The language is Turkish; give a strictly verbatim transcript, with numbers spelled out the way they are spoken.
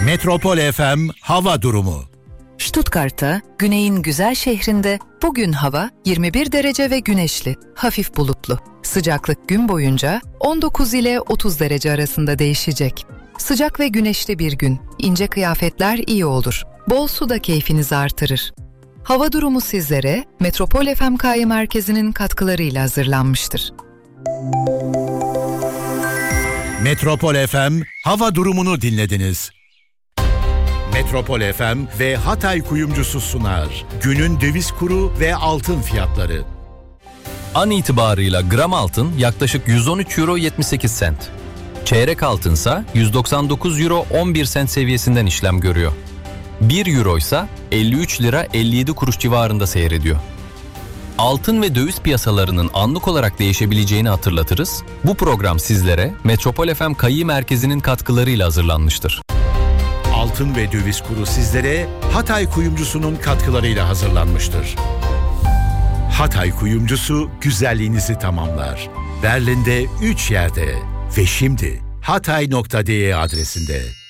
Metropol F M hava durumu. Stuttgart'ta, güneyin güzel şehrinde bugün hava yirmi bir derece ve güneşli, hafif bulutlu. Sıcaklık gün boyunca on dokuz ile otuz derece arasında değişecek. Sıcak ve güneşli bir gün, ince kıyafetler iyi olur. Bol su da keyfinizi artırır. Hava durumu sizlere Metropol F M K Y Merkezi'nin katkılarıyla hazırlanmıştır. Metropol F M hava durumunu dinlediniz. Metropol F M ve Hatay Kuyumcusu sunar. Günün döviz kuru ve altın fiyatları. An itibarıyla gram altın yaklaşık yüz on üç euro yetmiş sekiz sent. Çeyrek altınsa yüz doksan dokuz euro on bir sent seviyesinden işlem görüyor. bir euro ise elli üç lira elli yedi kuruş civarında seyrediyor. Altın ve döviz piyasalarının anlık olarak değişebileceğini hatırlatırız. Bu program sizlere Metropol F M K Y Merkezi'nin katkılarıyla hazırlanmıştır. Altın ve döviz kuru sizlere Hatay Kuyumcusu'nun katkılarıyla hazırlanmıştır. Hatay Kuyumcusu güzelliğinizi tamamlar. Berlin'de üç yerde ve şimdi hatay nokta de adresinde.